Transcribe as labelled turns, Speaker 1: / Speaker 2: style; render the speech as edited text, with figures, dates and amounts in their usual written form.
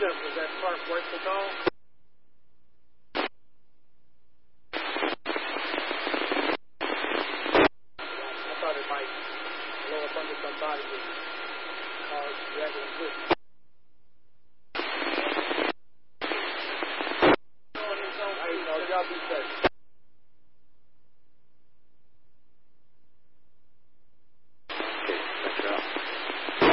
Speaker 1: Was that part worth the call? I thought it might blow up under somebody and cause regular